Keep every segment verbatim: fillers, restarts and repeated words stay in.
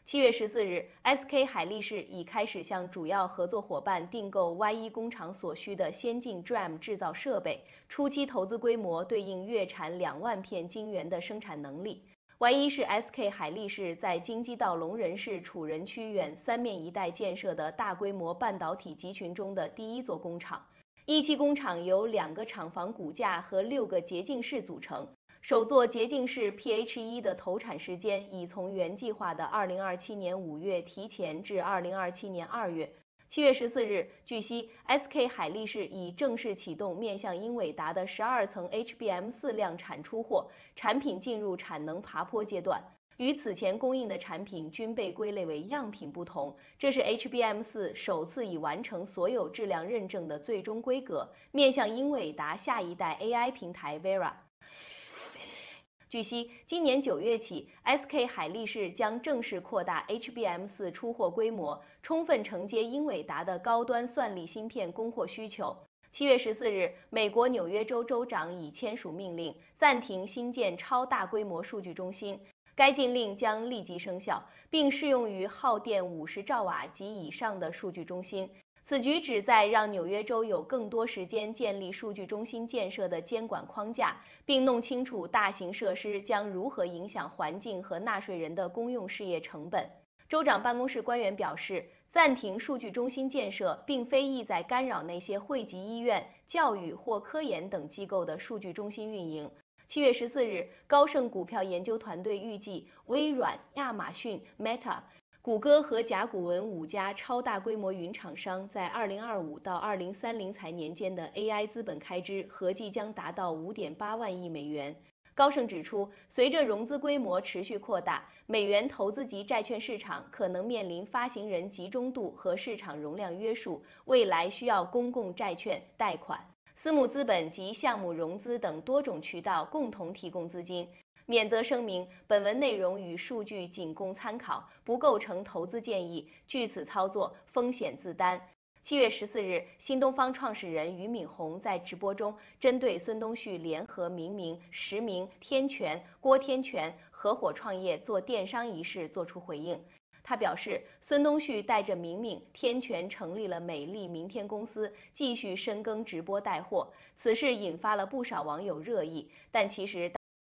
七月十四日 ，S K 海力士已开始向主要合作伙伴订购 Y 一 工厂所需的先进 D R A M 制造设备，初期投资规模对应月产两万片晶圆的生产能力。Y 一 是 S K 海力士在京畿道龙仁市楚仁区远三面一带建设的大规模半导体集群中的第一座工厂。一期工厂由两个厂房骨架和六个洁净室组成。首座洁净室 P H 一 的投产时间已从原计划的二零二七年五月提前至二零二七年二月。七月十四日，据悉 ，S K 海力士已正式启动面向英伟达的十二层 H B M 四量产出货，产品进入产能爬坡阶段。与此前供应的产品均被归类为样品不同，这是 H B M 四首次已完成所有质量认证的最终规格，面向英伟达下一代 A I 平台 Vera。据悉，今年九月起 ，S K 海力士将正式扩大 H B M 四出货规模，充分承接英伟达的高端算力芯片供货需求。七月十四日，美国纽约州州长已签署命令，暂停新建超大规模数据中心。该禁令将立即生效，并适用于耗电五十兆瓦及以上的数据中心。此举旨在让纽约州有更多时间建立数据中心建设的监管框架，并弄清楚大型设施将如何影响环境和纳税人的公用事业成本。州长办公室官员表示，暂停数据中心建设并非意在干扰那些惠及医院、教育或科研等机构的数据中心运营。七月十四日，高盛股票研究团队预计，微软、亚马逊、Meta、谷歌和甲骨文五家超大规模云厂商在二零二五到二零三零财年间的 A I 资本开支合计将达到 五点八万亿美元。高盛指出，随着融资规模持续扩大，美元投资级债券市场可能面临发行人集中度和市场容量约束，未来需要公共债券、贷款、私募资本及项目融资等多种渠道共同提供资金。免责声明：本文内容与数据仅供参考，不构成投资建议，据此操作风险自担。七月十四日，新东方创始人俞敏洪在直播中针对孙东旭联合明明、实名、天全、郭天全合伙创业做电商一事作出回应。他表示，孙东旭带着明明、天全成立了美丽明天公司，继续深耕直播带货。此事引发了不少网友热议，但其实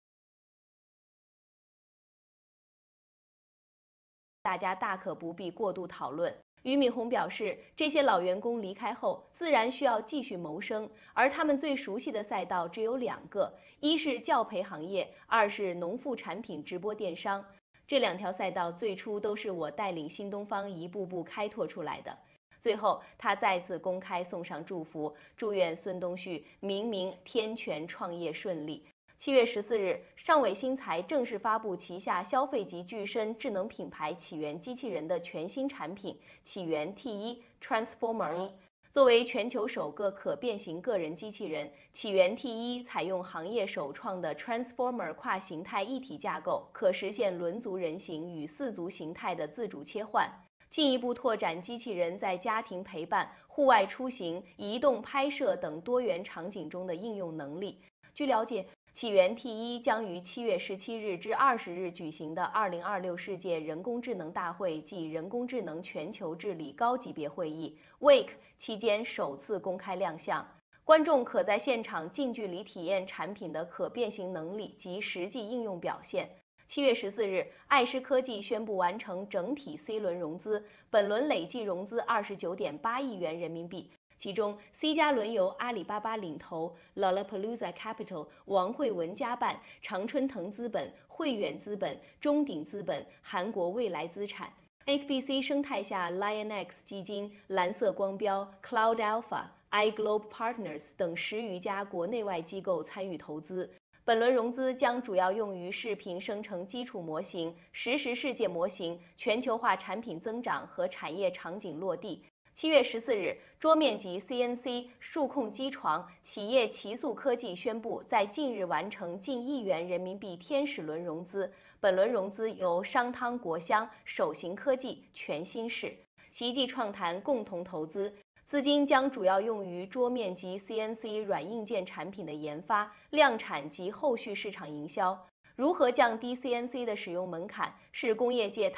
大家大可不必过度讨论。俞敏洪表示，这些老员工离开后，自然需要继续谋生，而他们最熟悉的赛道只有两个，一是教培行业，二是农副产品直播电商。这两条赛道最初都是我带领新东方一步步开拓出来的。最后，他再次公开送上祝福，祝愿孙东旭、明明、天全创业顺利。七月十四日，上伟新材正式发布旗下消费级具身智能品牌启源机器人的全新产品启源 T 一 Transformer 一。作为全球首个可变形个人机器人，启源 T 一采用行业首创的 Transformer 跨形态一体架构，可实现轮足人形与四足形态的自主切换，进一步拓展机器人在家庭陪伴、户外出行、移动拍摄等多元场景中的应用能力。据了解，启源 T 一将于七月十七日至二十日举行的二零二六世界人工智能大会暨人工智能全球治理高级别会议 W A K E 期间首次公开亮相，观众可在现场近距离体验产品的可变形能力及实际应用表现。七月十四日，爱思科技宣布完成整体 C 轮融资，本轮累计融资二十九点八亿元人民币。其中 C 加轮由阿里巴巴领投 ，Lollapalooza Capital、王慧文家办、常春藤资本、汇远资本、中鼎资本、韩国未来资产。H B C 生态下 ，LionX 基金、蓝色光标、Cloud Alpha、iGlobe Partners 等十余家国内外机构参与投资。本轮融资将主要用于视频生成基础模型、实时世界模型、全球化产品增长和产业场景落地。七月十四日，桌面级 C N C 数控机床企业奇速科技宣布，在近日完成近亿元人民币天使轮融资。本轮融资由商汤国香、首行科技、全新市、奇迹创谈共同投资，资金将主要用于桌面级 C N C 软硬件产品的研发、量产及后续市场营销。如何降低 C N C 的使用门槛，是工业界